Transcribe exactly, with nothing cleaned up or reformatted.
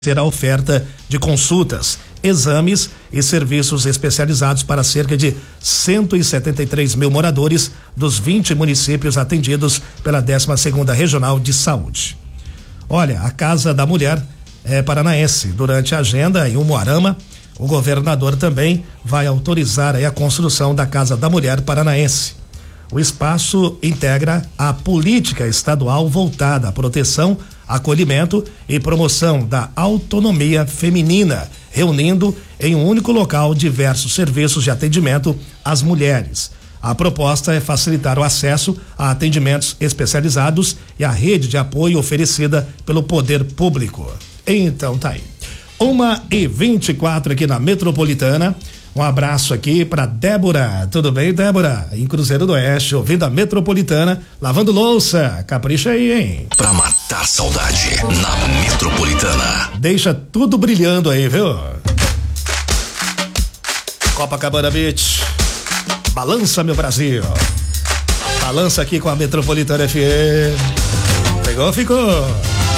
será oferta de consultas, exames e serviços especializados para cerca de cento e setenta e três mil moradores dos vinte municípios atendidos pela décima segunda Regional de Saúde. Olha, a Casa da Mulher é paranaense. Durante a agenda em Umuarama, o governador também vai autorizar aí a construção da Casa da Mulher paranaense. O espaço integra a política estadual voltada à proteção, acolhimento e promoção da autonomia feminina, reunindo em um único local diversos serviços de atendimento às mulheres. A proposta é facilitar o acesso a atendimentos especializados e a rede de apoio oferecida pelo poder público. Então tá aí. Uma e vinte e quatro aqui na Metropolitana. Um abraço aqui pra Débora. Tudo bem, Débora? Em Cruzeiro do Oeste, ouvindo a Metropolitana, lavando louça. Capricha aí, hein? Pra matar saudade na Metropolitana. Deixa tudo brilhando aí, viu? Copacabana Beach. Balança, meu Brasil. Balança aqui com a Metropolitana F M. Pegou, ficou.